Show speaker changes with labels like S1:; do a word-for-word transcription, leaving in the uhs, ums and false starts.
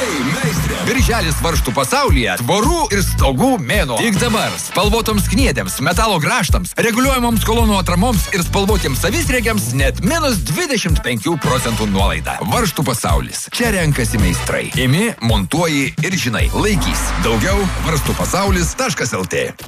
S1: Hei, meistrė!
S2: Birželis varžtų pasaulyje tvorų ir stogų mėnuo. Tik dabar spalvotoms kniedėms, metalo grąžtams, reguliuojamoms kolonų atramoms ir spalvotiems savisriegiams net minus dvidešimt penkių procentų nuolaida. Varžtų pasaulis. Čia renkasi meistrai. Imi, montuoji ir žinai, laikys. Daugiau varžtų pasaulis taškas lt.